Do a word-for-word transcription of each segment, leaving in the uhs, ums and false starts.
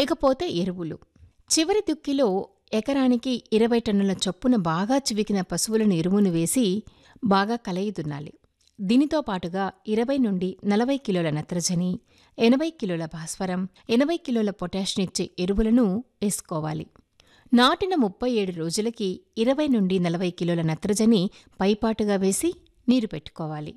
ఇకపోతే ఎరువులు. చివరి దుక్కిలో ఎకరానికి ఇరవై టన్నుల చొప్పున బాగా చివికిన పశువులను ఎరువును వేసి బాగా కలయి దున్నాలి. దీనితో పాటుగా ఇరవై నుండి నలభై కిలోల నత్రజని, ఎనభై కిలోల భాస్వరం, ఎనభై కిలోల పొటాషినిచ్చే ఎరువులను వేసుకోవాలి. నాటిన ముప్పై ఏడు రోజులకి ఇరవై నుండి నలభై కిలోల నత్రజని పైపాటుగా వేసి నీరు పెట్టుకోవాలి.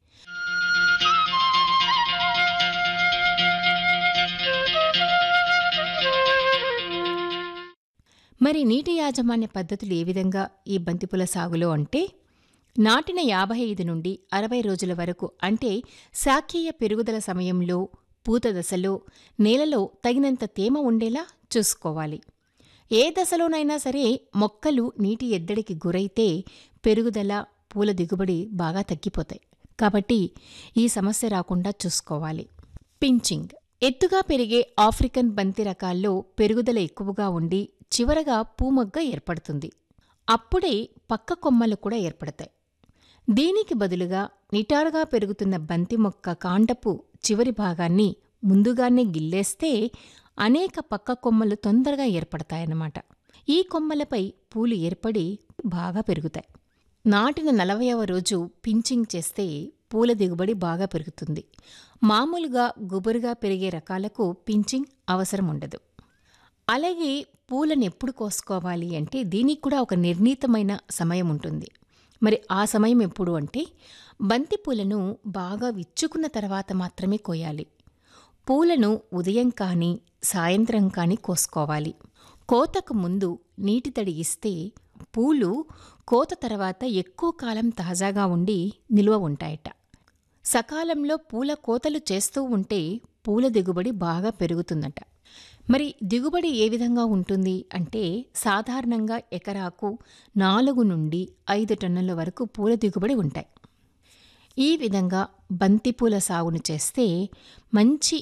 మరి నీటి యాజమాన్య పద్ధతులు ఏ విధంగా ఈ బంతిపూల సాగులో అంటే, నాటిన యాభై ఐదు నుండి అరవై రోజుల వరకు అంటే శాఖీయ పెరుగుదల సమయంలో పూత దశలో నేలలో తగినంత తేమ ఉండేలా చూసుకోవాలి. ఏ దశలోనైనా సరే మొక్కలు నీటి ఎద్దడికి గురైతే పెరుగుదల, పూల దిగుబడి బాగా తగ్గిపోతాయి. కాబట్టి ఈ సమస్య రాకుండా చూసుకోవాలి. పించింగ్. ఎత్తుగా పెరిగే ఆఫ్రికన్ బంతి రకాల్లో పెరుగుదల ఎక్కువగా ఉండి చివరగా పూమొగ్గ ఏర్పడుతుంది. అప్పుడే పక్క కొమ్మలు కూడా ఏర్పడతాయి. దీనికి బదులుగా నిటారుగా పెరుగుతున్న బంతి మొక్క కాండపు చివరి భాగాన్ని ముందుగానే గిల్లేస్తే అనేక పక్క కొమ్మలు తొందరగా ఏర్పడతాయన్నమాట. ఈ కొమ్మలపై పూలు ఏర్పడి బాగా పెరుగుతాయి. నాటిన నలభైవ రోజు పించింగ్ చేస్తే పూల దిగుబడి బాగా పెరుగుతుంది. మామూలుగా గుబురుగా పెరిగే రకాలకు పించింగ్ అవసరం ఉండదు. అలాగే పూలను ఎప్పుడు కోసుకోవాలి అంటే దీనికి కూడా ఒక నిర్ణీతమైన సమయం ఉంటుంది. మరి ఆ సమయం ఎప్పుడు అంటే బంతి పూలను బాగా విచ్చుకున్న తర్వాత మాత్రమే కోయాలి. పూలను ఉదయం కానీ సాయంత్రం కానీ కోసుకోవాలి. కోతకు ముందు నీటి తడి ఇస్తే పూలు కోత తర్వాత ఎక్కువ కాలం తాజాగా ఉండి నిల్వ ఉంటాయట. సకాలంలో పూల కోతలు చేస్తూ ఉంటే పూల దిగుబడి బాగా పెరుగుతుందట. మరి దిగుబడి ఏ విధంగా ఉంటుంది అంటే సాధారణంగా ఎకరాకు నాలుగు నుండి ఐదు టన్నుల వరకు పూల దిగుబడి ఉంటాయి. ఈ విధంగా బంతిపూల సాగును చేస్తే మంచి